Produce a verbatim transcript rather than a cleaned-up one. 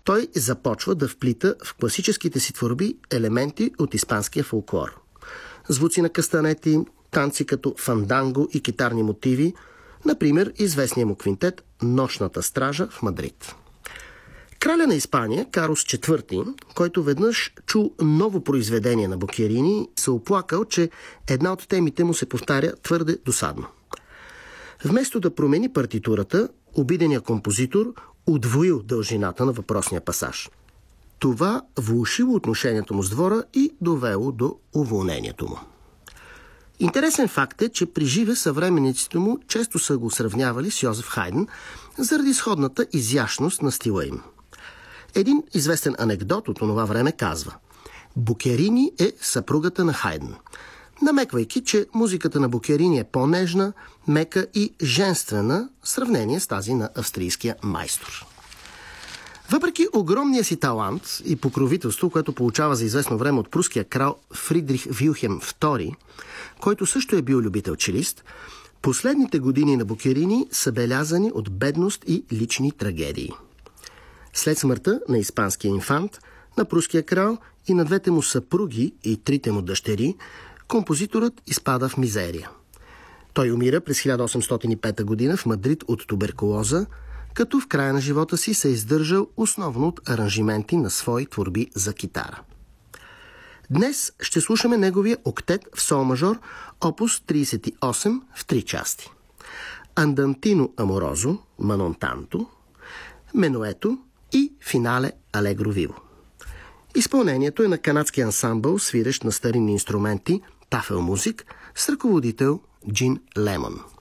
той започва да вплита в класическите си творби елементи от испанския фолклор. Звуци на кастанети, танци като фанданго и китарни мотиви, например известния му квинтет «Нощната стража» в Мадрид. Краля на Испания, Карлос четвърти, който веднъж чул ново произведение на Бокерини, се оплакал, че една от темите му се повтаря твърде досадно. Вместо да промени партитурата, обиденият композитор удвоил дължината на въпросния пасаж. Това влошило отношението му с двора и довело до уволнението му. Интересен факт е, че при живе съвременниците му често са го сравнявали с Йозеф Хайден заради сходната изящност на стила им. Един известен анекдот от онова време казва: Бокерини е съпругата на Хайден, намеквайки, че музиката на Бокерини е по-нежна, мека и женствена в сравнение с тази на австрийския майстор. Въпреки огромния си талант и покровителство, което получава за известно време от пруския крал Фридрих Вилхелм втори, който също е бил любител челист, последните години на Бокерини са белязани от бедност и лични трагедии. След смъртта на испанския инфант, на пруския крал и на двете му съпруги и трите му дъщери, композиторът изпада в мизерия. Той умира през хиляда осемстотин и пета година в Мадрид от туберкулоза, като в края на живота си се е издържал основно от аранжименти на свои творби за китара. Днес ще слушаме неговия октет в сол мажор, опус тридесет и осем в три части. Андантино аморозо, манонтанто, менуето и финале алегро виво. Изпълнението е на канадски ансамбъл, свирещ на старинни инструменти, Тафел Музик, с ръководител Джин Лемон.